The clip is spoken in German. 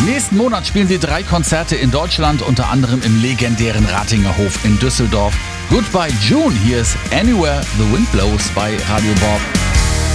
Nächsten Monat spielen sie 3 Konzerte in Deutschland, unter anderem im legendären Ratinger Hof in Düsseldorf. Goodbye June, hier ist Anywhere the Wind Blows bei Radio Bob.